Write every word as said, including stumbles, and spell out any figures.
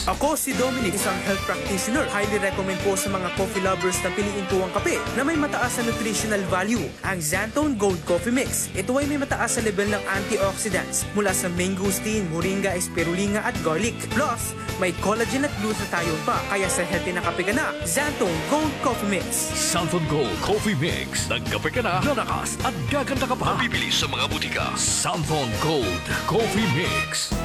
Ako si Dominic, isang health practitioner. Highly recommend po sa mga coffee lovers na piliin po ang kape na may mataas na nutritional value, ang Xantone Gold Coffee Mix. Ito ay may mataas sa level ng antioxidants mula sa mangosteen, moringa, espirulina at garlic. Plus, may collagen at glutathione pa, kaya sa healthy na kape ka na, Xantone Gold Coffee Mix. Xantone Gold Coffee Mix. Nagkape ka na, lalakas at gaganda ka pa. Bibili sa mga butika. Xantone Gold Coffee Mix.